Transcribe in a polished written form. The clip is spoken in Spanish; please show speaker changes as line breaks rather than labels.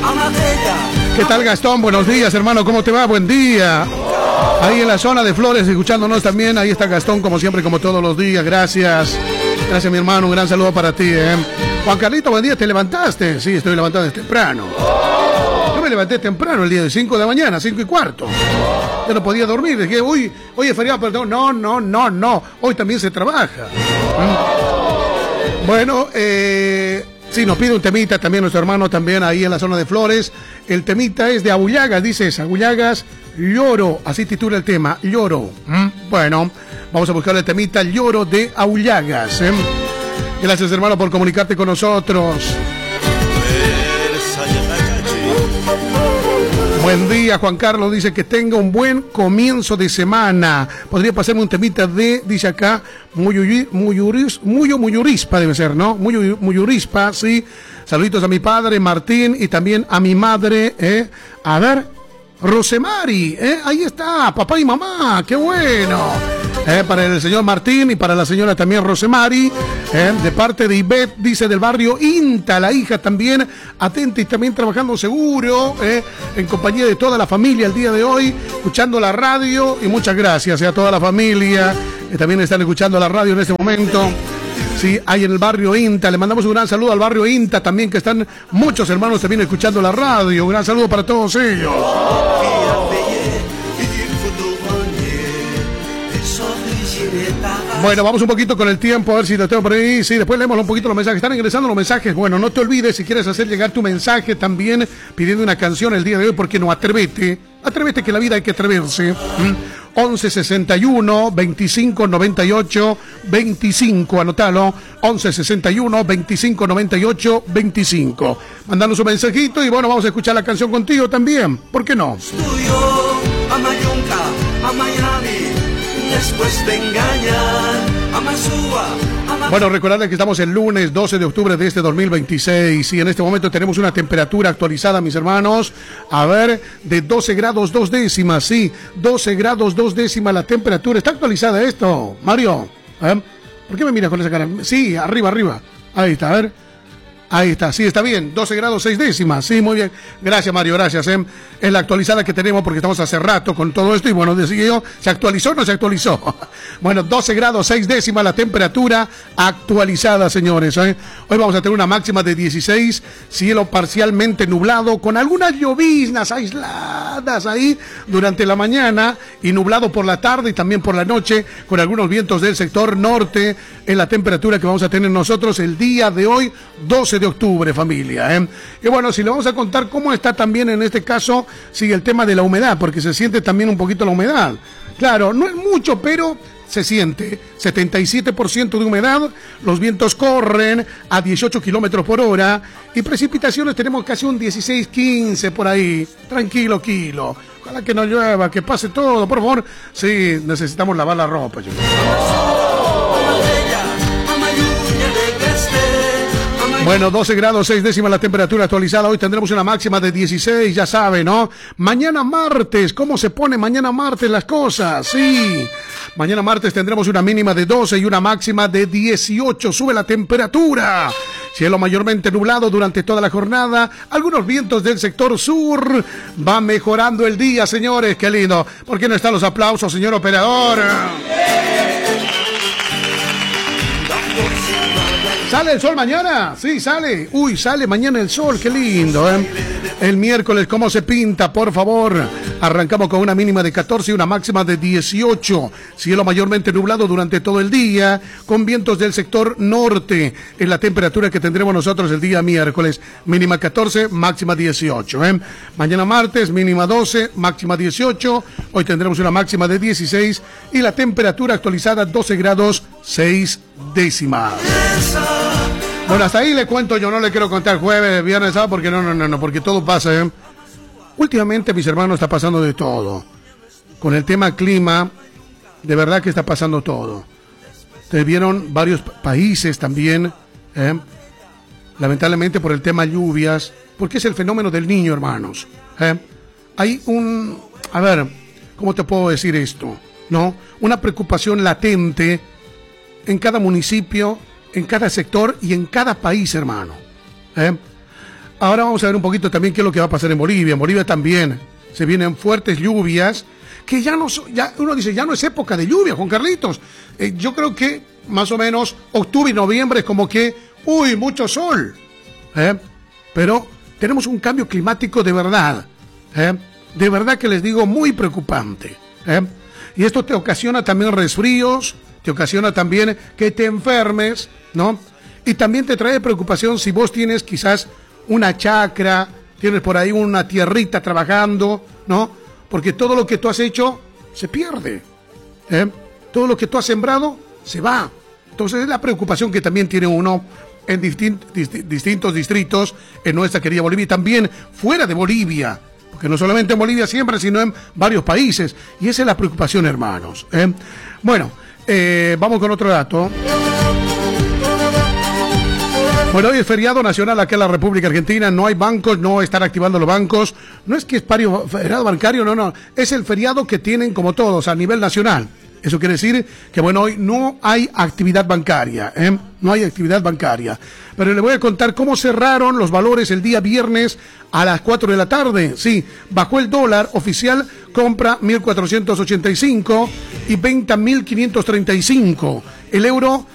¿Qué tal, Gastón? Buenos días, hermano, ¿cómo te va? Buen día. Ahí en la zona de Flores, escuchándonos también, ahí está Gastón, como siempre, como todos los días, gracias. Gracias, mi hermano, un gran saludo para ti, Juan Carlito, buen día, ¿te levantaste? Sí, estoy levantado desde temprano. Yo me levanté temprano el día de 5 de la mañana, 5:15. Yo no podía dormir, dije, hoy es feriado, pero no, hoy también se trabaja. Bueno, sí, nos pide un temita también nuestro hermano, también ahí en la zona de Flores. El temita es de Abullagas, dices, Abullagas, Lloro, así titula el tema, Lloro. Bueno, vamos a buscar el temita Lloro de Abullagas. Gracias, hermano, por comunicarte con nosotros. Buen día, Juan Carlos, dice que tenga un buen comienzo de semana. Podría pasarme un temita de, dice acá, Muyurispa debe ser, ¿no? Muyurispa, sí. Saluditos a mi padre, Martín, y también a mi madre, A ver, Rosemary, ahí está, papá y mamá, qué bueno. Para el señor Martín y para la señora también Rosemary, de parte de Ivette, dice, del barrio Inta, la hija también, atenta y también trabajando seguro, en compañía de toda la familia el día de hoy, escuchando la radio, y muchas gracias a toda la familia que también están escuchando la radio en este momento. Sí, hay en el barrio Inta, le mandamos un gran saludo al barrio Inta también, que están muchos hermanos también escuchando la radio, un gran saludo para todos ellos. Bueno, vamos un poquito con el tiempo, a ver si lo tengo por ahí. Sí, después leemos un poquito los mensajes. Están ingresando los mensajes. Bueno, no te olvides, si quieres hacer llegar tu mensaje también pidiendo una canción el día de hoy, porque no, atrévete, que en la vida hay que atreverse. 11 61 25 98 25, anotalo, 11 61 25 98 25. Mandanos un mensajito y bueno, vamos a escuchar la canción contigo también, ¿por qué no?
Estudio a Mayunca, a Miami, después te engañan, a Masúa.
Bueno, recordarles que estamos el lunes 12 de octubre de este 2026 y en este momento tenemos una temperatura actualizada, mis hermanos, a ver, de 12 grados 2 décimas, sí, 12 grados 2 décimas la temperatura. ¿Está actualizada esto, Mario? ¿Por qué me miras con esa cara? Sí, arriba, ahí está, a ver. Ahí está, sí, está bien, 12 grados 6 décimas, sí, muy bien. Gracias, Mario, gracias. Es la actualizada que tenemos porque estamos hace rato con todo esto y bueno, decía yo, ¿se actualizó o no se actualizó? Bueno, 12 grados 6 décimas la temperatura actualizada, señores. Hoy vamos a tener una máxima de 16, cielo parcialmente nublado, con algunas lloviznas aisladas ahí durante la mañana y nublado por la tarde y también por la noche, con algunos vientos del sector norte. Es la temperatura que vamos a tener nosotros el día de hoy, 12 de octubre, familia. Y bueno, si le vamos a contar cómo está también en este caso, sigue el tema de la humedad, porque se siente también un poquito la humedad. Claro, no es mucho, pero se siente 77% de humedad, los vientos corren a 18 kilómetros por hora y precipitaciones tenemos casi un 16-15 por ahí. Tranquilo, kilo. Ojalá que no llueva, que pase todo, por favor. Sí, necesitamos lavar la ropa. Bueno, 12 grados 6 décimas la temperatura actualizada. Hoy tendremos una máxima de 16, ya sabe, ¿no? Mañana martes, ¿cómo se pone mañana martes las cosas? Sí, mañana martes tendremos una mínima de 12 y una máxima de 18. Sube la temperatura. Cielo mayormente nublado durante toda la jornada. Algunos vientos del sector sur. Va mejorando el día, señores. Qué lindo. ¿Por qué no están los aplausos, señor operador? ¿Sale el sol mañana? Sí, sale. Uy, sale mañana el sol, qué lindo, El miércoles, ¿cómo se pinta? Por favor. Arrancamos con una mínima de 14 y una máxima de 18. Cielo mayormente nublado durante todo el día, con vientos del sector norte. Es la temperatura que tendremos nosotros el día miércoles. Mínima 14, máxima 18. Mañana martes, mínima 12, máxima 18. Hoy tendremos una máxima de 16 y la temperatura actualizada 12 grados 6 décimas. Bueno, hasta ahí le cuento, yo no le quiero contar jueves, viernes, sábado, porque no, porque todo pasa, Últimamente, mis hermanos, está pasando de todo. Con el tema clima, de verdad que está pasando todo. Ustedes vieron varios países también, lamentablemente por el tema lluvias, porque es el fenómeno del niño, hermanos. Hay a ver, ¿cómo te puedo decir esto? ¿No? Una preocupación latente en cada municipio, en cada sector y en cada país, hermano. Ahora vamos a ver un poquito también qué es lo que va a pasar en Bolivia. En Bolivia también se vienen fuertes lluvias, que ya no, ya uno dice, ya no es época de lluvia, Juan Carlitos. Yo creo que más o menos octubre y noviembre es como que, uy, mucho sol. Pero tenemos un cambio climático de verdad. De verdad que les digo, muy preocupante. Y esto te ocasiona también resfríos, te ocasiona también que te enfermes, ¿no? Y también te trae preocupación si vos tienes quizás una chacra, tienes por ahí una tierrita trabajando, ¿no? Porque todo lo que tú has hecho se pierde. Todo lo que tú has sembrado se va. Entonces es la preocupación que también tiene uno en distintos distritos en nuestra querida Bolivia y también fuera de Bolivia. Porque no solamente en Bolivia siempre, sino en varios países. Y esa es la preocupación, hermanos. Bueno, vamos con otro dato. Bueno, hoy es feriado nacional acá en la República Argentina, no hay bancos, no están activando los bancos, no es que es feriado bancario, no, es el feriado que tienen como todos a nivel nacional. Eso quiere decir que, bueno, hoy no hay actividad bancaria, no hay actividad bancaria. Pero le voy a contar cómo cerraron los valores el día viernes a las 4 de la tarde. Sí, bajó el dólar oficial, compra 1.485 y venta 1.535. El euro